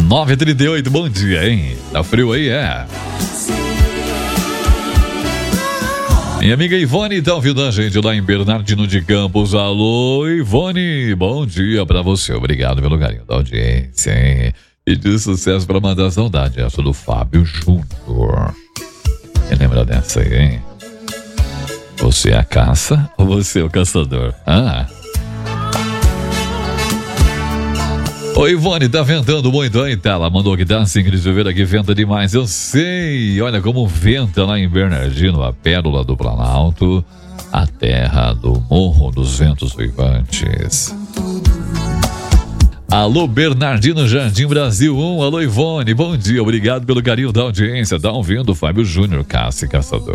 9h38, bom dia, hein? Tá frio aí, é? Minha amiga Ivone tá ouvindo a gente lá em Bernardino de Campos. Alô, Ivone, bom dia pra você. Obrigado pelo carinho da audiência, hein? E de sucesso pra mandar saudade. Essa do Fábio Júnior. Quem lembra dessa aí, hein? Você é a caça ou você é o caçador? Oi, Ivone, tá ventando muito aí, tá? Ela mandou que tá assim, Cris Silveira, que venta demais. Eu sei, olha como venta lá em Bernardino, a pérola do Planalto, a terra do Morro dos Ventos Uivantes. Alô, Bernardino, Jardim Brasil 1. Alô, Ivone, bom dia, obrigado pelo carinho da audiência. Tá ouvindo o Fábio Júnior, Caça e Caçador.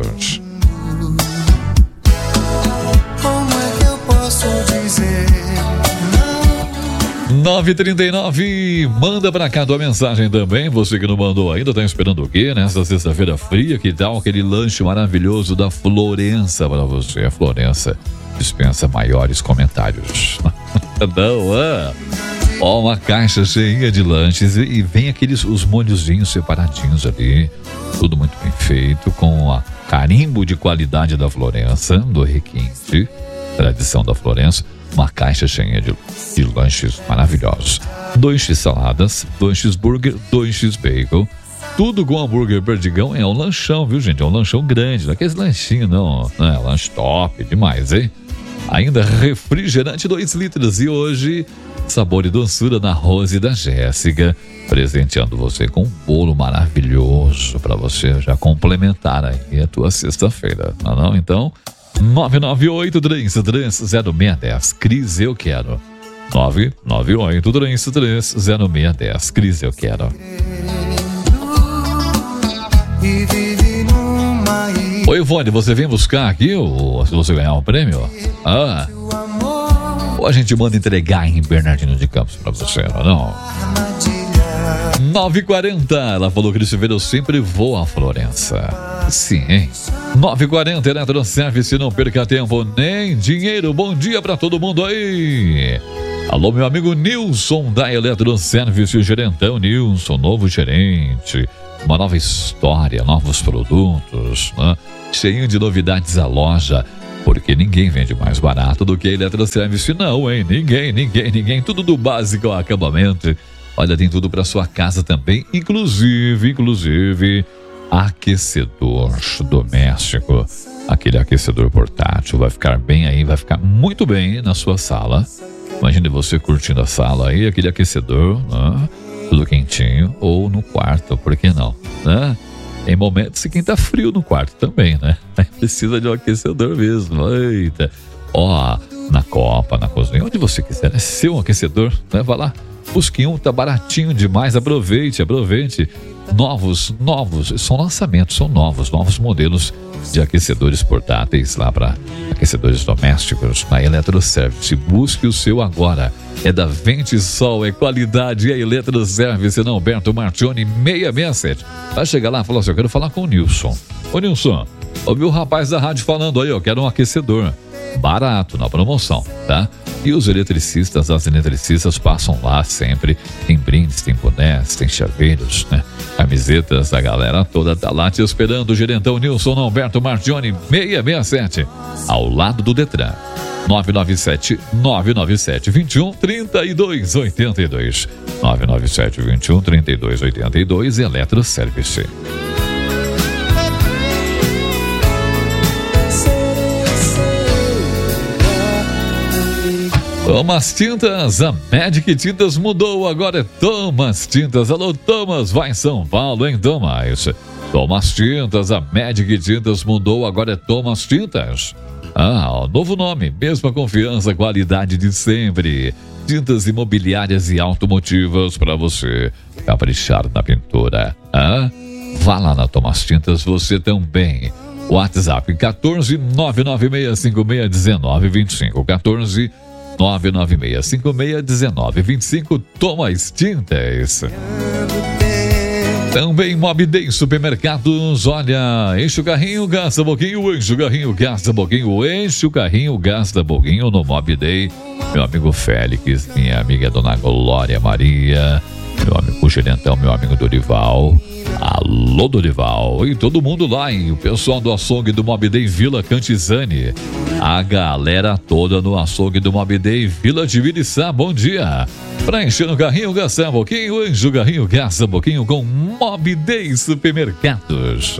9h39, manda pra cá tua mensagem também. Você que não mandou ainda, tá esperando o quê? Nessa sexta-feira fria, que tal aquele lanche maravilhoso da Florença pra você? A Florença dispensa maiores comentários. Não, Ó, uma caixa cheia de lanches e vem os molhozinhos separadinhos ali. Tudo muito bem feito, com a carimbo de qualidade da Florença, do requinte, tradição da Florença. Uma caixa cheia de lanches maravilhosos. 2x saladas, 2x burger, 2x bacon. Tudo com hambúrguer Perdigão. É um lanchão, viu, gente? É um lanchão grande. Não é aqueles lanchinhos, não. Não é lanche top demais, hein? Ainda refrigerante 2 litros. E hoje, sabor e doçura na Rose da Jéssica, presenteando você com um bolo maravilhoso para você já complementar aí a tua sexta-feira. Não? Então, 998-33-0610. Cris, eu quero. 998-33-0610. Cris, eu quero. Oi, Ivone, você vem buscar aqui se você ganhar um prêmio? Ou a gente manda entregar em Bernardino de Campos pra você, não? 9h40, ela falou, Cris Silveira, eu sempre vou a Florença. Sim, hein? 9h40, Eletroservice, não perca tempo nem dinheiro. Bom dia pra todo mundo aí. Alô, meu amigo Nilson da Eletroservice, o gerentão Nilson, novo gerente. Uma nova história, novos produtos, né? Cheinho de novidades a loja, porque ninguém vende mais barato do que a Eletroservice, não, hein? Ninguém. Tudo do básico ao acabamento. Olha, tem tudo para sua casa também, inclusive aquecedor doméstico, aquele aquecedor portátil, vai ficar bem aí, vai ficar muito bem na sua sala. Imagine você curtindo a sala aí, aquele aquecedor, né? Tudo quentinho, ou no quarto, por que não, né? Em momentos que quem tá frio no quarto também, né? Precisa de um aquecedor mesmo, eita. Ó, na copa, na cozinha, onde você quiser, é seu aquecedor, né? Vai lá, busque um, tá baratinho demais, aproveite. Novos, são lançamentos, são novos modelos de aquecedores portáteis lá para aquecedores domésticos na Eletroservice. Busque o seu agora. É da Ventisol, é qualidade, é Eletroservice, não, Alberto Martioni 667. Vai chegar lá e falar assim, eu quero falar com o Nilson. Ô Nilson, ouvi o rapaz da rádio falando aí, eu quero um aquecedor. Barato, na promoção, tá? E os eletricistas, as eletricistas passam lá sempre. Tem brindes, tem bonés, tem chaveiros, né? Camisetas, a galera toda tá lá te esperando. O gerentão Nilson Alberto Martioni 667, ao lado do Detran. 997-21-3282. 997-21-3282, Eletroservice. Thomas Tintas, a Magic Tintas mudou, agora é Thomas Tintas. Alô, Thomas, vai em São Paulo, hein, Thomas? Thomas Tintas, a Magic Tintas mudou, agora é Thomas Tintas. Novo nome, mesma confiança, qualidade de sempre. Tintas imobiliárias e automotivas para você caprichar na pintura. Vá lá na Thomas Tintas, você também. WhatsApp 14 996561925. 14 996561925. Thomas Tintas. Também Mob Day Supermercados. Olha, enche o carrinho, gasta pouquinho, enche o carrinho, gasta pouquinho, enche o carrinho, gasta pouquinho no Mob Day. Meu amigo Félix, minha amiga Dona Glória Maria, Meu amigo Gerentão, meu amigo Dorival. Alô, Dorival. E todo mundo lá, hein? O pessoal do açougue do Mob Day Vila Cantizane. A galera toda no açougue do Mob Day Vila de Viriçá. Bom dia. Pra encher no carrinho, gasta um pouquinho. Anjo Carrinho, gasta um pouquinho com Mob Day Supermercados.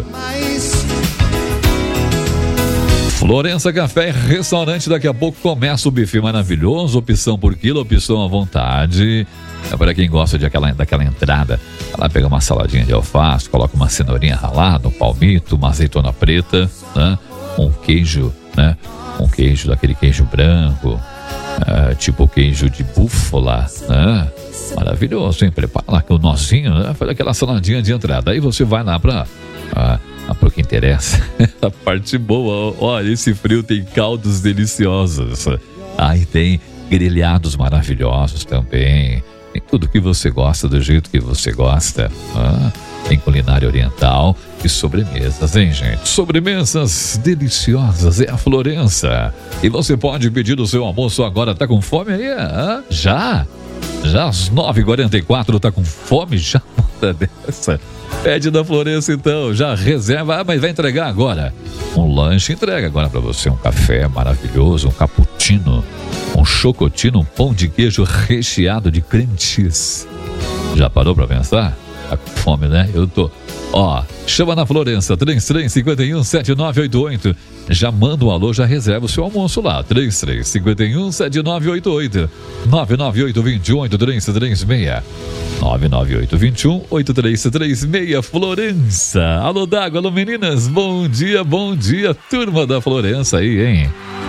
Florença Café e Restaurante, daqui a pouco começa o buffet maravilhoso, opção por quilo, opção à vontade. É para quem gosta daquela entrada. Ela pega uma saladinha de alface, coloca uma cenourinha ralada, um palmito, uma azeitona preta, né? Um queijo, né? Um queijo, daquele queijo branco, tipo queijo de búfala, né? Maravilhoso, hein? Prepara lá com o nozinho, né? Faz aquela saladinha de entrada. Aí você vai lá para o que interessa, a parte boa. Olha, esse frio tem caldos deliciosos. Aí tem grelhados maravilhosos também. Tem tudo que você gosta, do jeito que você gosta. Tem culinária oriental e sobremesas, hein, gente? Sobremesas deliciosas, é a Florença. E você pode pedir o seu almoço agora. Tá com fome aí? Já às 9h44, tá com fome? Já uma dessa. Pede da Florença então, já reserva, mas vai entregar agora. Um lanche entrega agora para você, um café maravilhoso, um cappuccino, um chocotino, um pão de queijo recheado de creme cheese. Já parou para pensar? Tá com fome, né? Eu tô. Chama na Florença, 33517988. Já manda um alô, já reserva o seu almoço lá, 33517988. 998-21-8336. 998-21-8336. Florença. Alô, Dago, alô, meninas. Bom dia, turma da Florença aí, hein?